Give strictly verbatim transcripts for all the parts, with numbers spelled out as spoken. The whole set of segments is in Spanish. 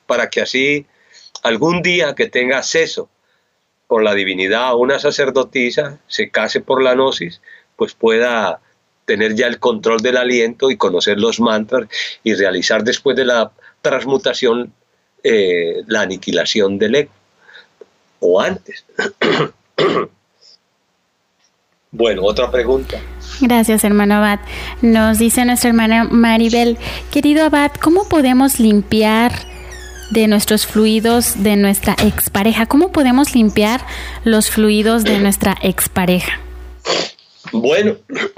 para que así algún día que tenga acceso con la divinidad a una sacerdotisa, se case por la gnosis, pues pueda tener ya el control del aliento y conocer los mantras y realizar después de la transmutación eh, la aniquilación del ego, o antes. Bueno, otra pregunta. Gracias, hermano Abad. Nos dice nuestra hermana Maribel: querido Abad, ¿cómo podemos limpiar de nuestros fluidos de nuestra expareja? ¿Cómo podemos limpiar los fluidos de nuestra expareja? Bueno,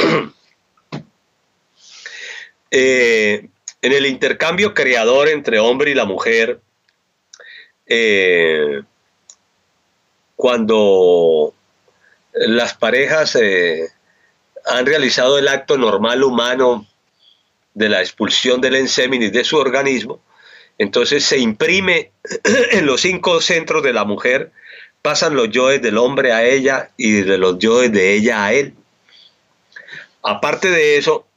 eh, en el intercambio creador entre hombre y la mujer, eh, cuando las parejas eh, han realizado el acto normal humano de la expulsión del enséminis de su organismo, entonces se imprime en los cinco centros de la mujer, pasan los yoes del hombre a ella y de los yoes de ella a él. Aparte de eso,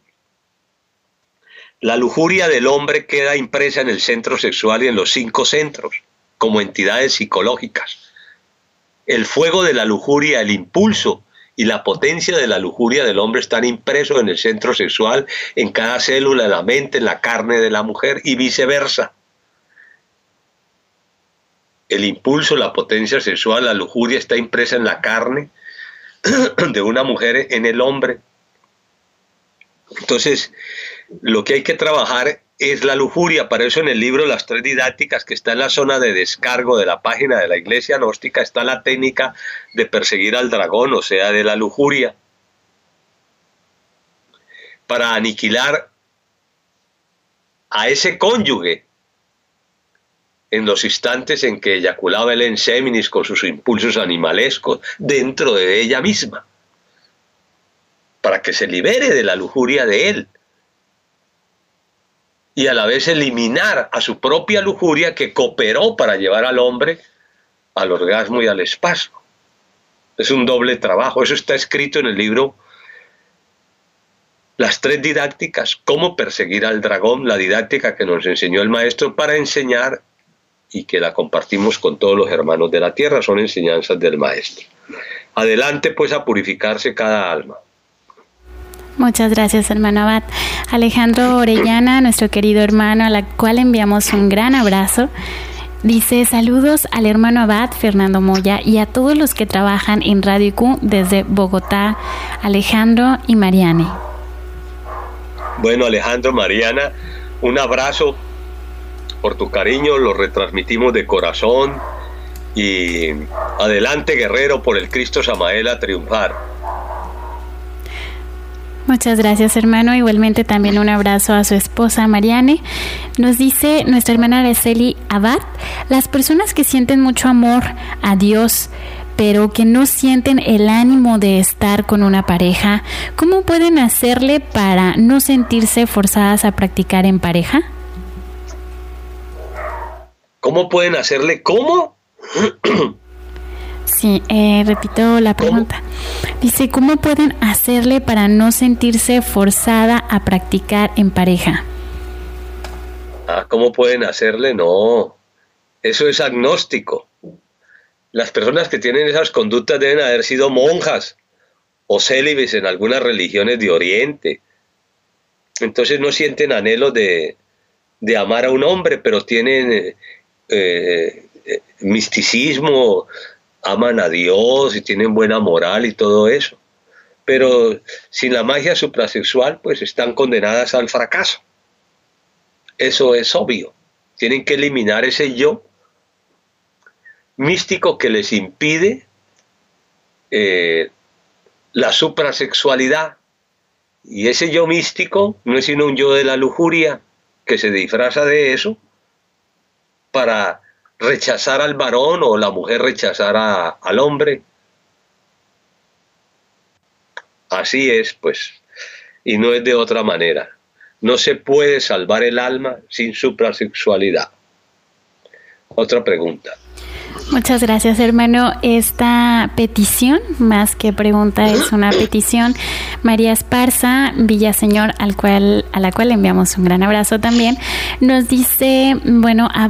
la lujuria del hombre queda impresa en el centro sexual y en los cinco centros, como entidades psicológicas. El fuego de la lujuria, el impulso y la potencia de la lujuria del hombre están impresos en el centro sexual, en cada célula de la mente, en la carne de la mujer y viceversa. El impulso, la potencia sexual, la lujuria está impresa en la carne de una mujer, en el hombre. Entonces, lo que hay que trabajar es la lujuria. Para eso en el libro Las Tres Didácticas, que está en la zona de descargo de la página de la Iglesia Gnóstica, está la técnica de perseguir al dragón, o sea, de la lujuria, para aniquilar a ese cónyuge en los instantes en que eyaculaba el enséminis con sus impulsos animalescos dentro de ella misma, para que se libere de la lujuria de él y a la vez eliminar a su propia lujuria que cooperó para llevar al hombre al orgasmo y al espasmo. Es un doble trabajo. Eso está escrito en el libro Las Tres Didácticas, cómo perseguir al dragón, la didáctica que nos enseñó el maestro para enseñar y que la compartimos con todos los hermanos de la tierra. Son enseñanzas del maestro. Adelante pues a purificarse cada alma. Muchas gracias, hermano Abad. Alejandro Orellana, nuestro querido hermano, a la cual enviamos un gran abrazo, dice: saludos al hermano Abad Fernando Moya y a todos los que trabajan en Radio I Q desde Bogotá, Alejandro y Mariane. Bueno, Alejandro, Mariana, un abrazo por tu cariño, lo retransmitimos de corazón y adelante, guerrero, por el Cristo Samael a triunfar. Muchas gracias, hermano. Igualmente también un abrazo a su esposa Mariane. Nos dice nuestra hermana Araceli Abad: las personas que sienten mucho amor a Dios, pero que no sienten el ánimo de estar con una pareja, ¿cómo pueden hacerle para no sentirse forzadas a practicar en pareja? ¿Cómo pueden hacerle? ¿Cómo? Sí, eh, repito la pregunta. ¿Cómo? Dice: ¿cómo pueden hacerle para no sentirse forzada a practicar en pareja? Ah, ¿cómo pueden hacerle? No, eso es agnóstico. Las personas que tienen esas conductas deben haber sido monjas o célibes en algunas religiones de Oriente. Entonces no sienten anhelo de, de amar a un hombre, pero tienen eh, eh, misticismo, aman a Dios y tienen buena moral y todo eso. Pero sin la magia suprasexual, pues están condenadas al fracaso. Eso es obvio. Tienen que eliminar ese yo místico que les impide eh, la suprasexualidad. Y ese yo místico no es sino un yo de la lujuria que se disfraza de eso para rechazar al varón o la mujer rechazar a, al hombre. Así es, pues, y no es de otra manera. No se puede salvar el alma sin suprasexualidad. Otra pregunta. Muchas gracias, hermano. Esta petición, más que pregunta, es una petición. María Esparza Villaseñor, al cual, a la cual le enviamos un gran abrazo también, nos dice, bueno,